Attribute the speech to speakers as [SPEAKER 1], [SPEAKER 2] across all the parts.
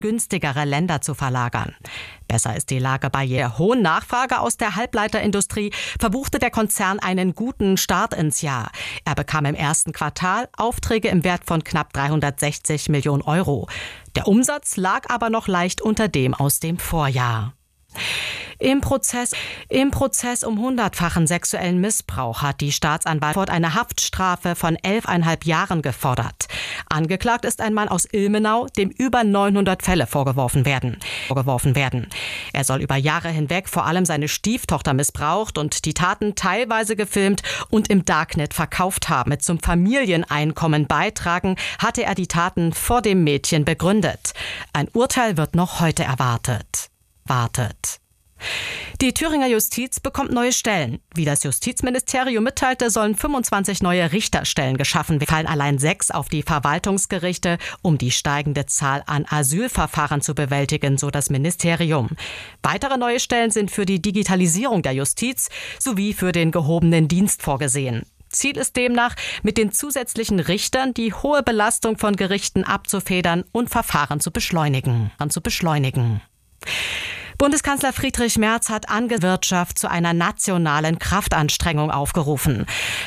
[SPEAKER 1] günstigere Länder zu verlagern. Besser ist die Lage bei der hohen Nachfrage aus der Halbleiterindustrie, verbuchte der Konzern einen guten Start ins Jahr. Er bekam im ersten Quartal Aufträge im Wert von knapp 360 Millionen Euro. Der Umsatz lag aber noch leicht unter dem aus dem Vorjahr. Im Prozess um 100-fachen sexuellen Missbrauch hat die Staatsanwaltschaft eine Haftstrafe von 11,5 Jahren gefordert. Angeklagt ist ein Mann aus Ilmenau, dem über 900 Fälle vorgeworfen werden. Er soll über Jahre hinweg vor allem seine Stieftochter missbraucht und die Taten teilweise gefilmt und im Darknet verkauft haben. Mit zum Familieneinkommen beitragen hatte er die Taten vor dem Mädchen begründet. Ein Urteil wird noch heute erwartet. Die Thüringer Justiz bekommt neue Stellen. Wie das Justizministerium mitteilte, sollen 25 neue Richterstellen geschaffen werden. Fallen allein 6 auf die Verwaltungsgerichte, um die steigende Zahl an Asylverfahren zu bewältigen, so das Ministerium. Weitere neue Stellen sind für die Digitalisierung der Justiz sowie für den gehobenen Dienst vorgesehen. Ziel ist demnach, mit den zusätzlichen Richtern die hohe Belastung von Gerichten abzufedern und Verfahren zu beschleunigen. Bundeskanzler Friedrich Merz hat Wirtschaft zu einer nationalen Kraftanstrengung aufgerufen.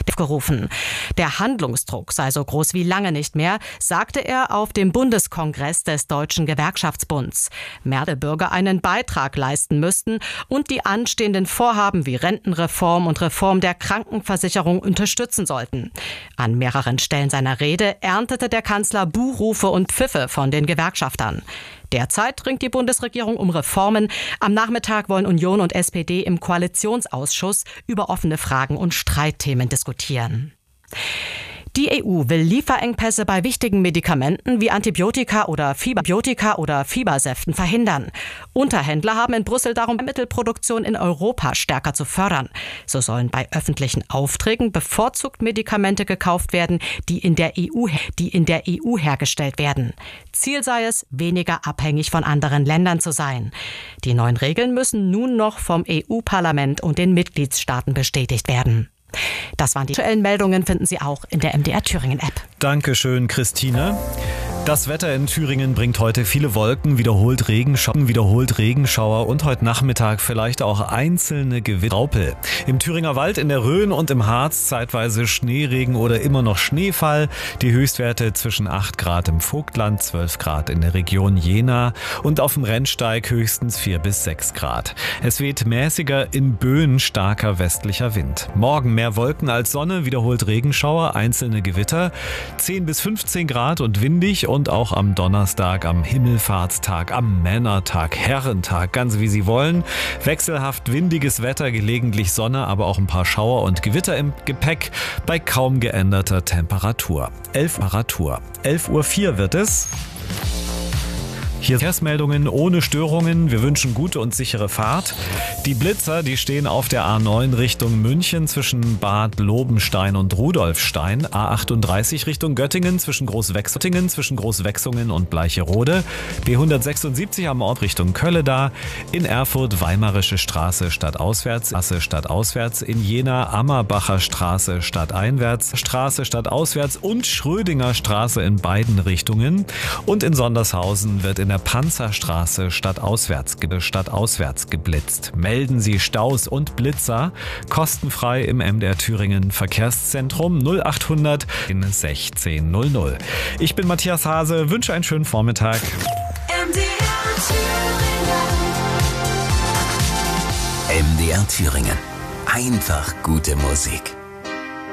[SPEAKER 1] Der Handlungsdruck sei so groß wie lange nicht mehr, sagte er auf dem Bundeskongress des Deutschen Gewerkschaftsbunds. Merz Bürger einen Beitrag leisten müssten und die anstehenden Vorhaben wie Rentenreform und Reform der Krankenversicherung unterstützen sollten. An mehreren Stellen seiner Rede erntete der Kanzler Buhrufe und Pfiffe von den Gewerkschaftern. Derzeit ringt die Bundesregierung um Reformen. Am Nachmittag wollen Union und SPD im Koalitionsausschuss über offene Fragen und Streitthemen diskutieren. Die EU will Lieferengpässe bei wichtigen Medikamenten wie Antibiotika oder Fiebersäften verhindern. Unterhändler haben in Brüssel darum, die Mittelproduktion in Europa stärker zu fördern. So sollen bei öffentlichen Aufträgen bevorzugt Medikamente gekauft werden, die in der EU hergestellt werden. Ziel sei es, weniger abhängig von anderen Ländern zu sein. Die neuen Regeln müssen nun noch vom EU-Parlament und den Mitgliedstaaten bestätigt werden. Das waren die aktuellen Meldungen, finden Sie auch in der MDR Thüringen App.
[SPEAKER 2] Dankeschön, Christine. Das Wetter in Thüringen bringt heute viele Wolken, wiederholt Regenschauer und heute Nachmittag vielleicht auch einzelne Gewitter. Im Thüringer Wald, in der Rhön und im Harz zeitweise Schneeregen oder immer noch Schneefall. Die Höchstwerte zwischen 8 Grad im Vogtland, 12 Grad in der Region Jena und auf dem Rennsteig höchstens 4 bis 6 Grad. Es weht mäßiger, in Böen starker westlicher Wind. Morgen mehr Wolken als Sonne, wiederholt Regenschauer, einzelne Gewitter, 10 bis 15 Grad und windig. Und auch am Donnerstag, am Himmelfahrtstag, am Männertag, Herrentag, ganz wie Sie wollen. Wechselhaft windiges Wetter, gelegentlich Sonne, aber auch ein paar Schauer und Gewitter im Gepäck bei kaum geänderter Temperatur. 11:04 Uhr wird es. Hier Verkehrsmeldungen ohne Störungen. Wir wünschen gute und sichere Fahrt. Die Blitzer, die stehen auf der A9 Richtung München zwischen Bad Lobenstein und Rudolfstein. A38 Richtung Göttingen zwischen Großwechsungen und Bleicherode. B176 am Ort Richtung Kölleda. In Erfurt Weimarische Straße stadtauswärts. In Jena Ammerbacher Straße stadteinwärts. Straße stadtauswärts und Schrödinger Straße in beiden Richtungen. Und in Sondershausen wird in der Panzerstraße stadtauswärts geblitzt. Melden Sie Staus und Blitzer kostenfrei im MDR Thüringen Verkehrszentrum 0800 1600. Ich bin Matthias Hase, wünsche einen schönen Vormittag.
[SPEAKER 3] MDR Thüringen. Einfach gute Musik.